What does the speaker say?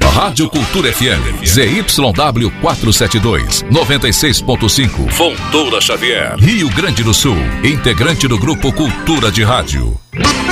Rádio Cultura FM, ZYW 472, 96.5, Fontoura Xavier, Rio Grande do Sul, integrante do Grupo Cultura de Rádio.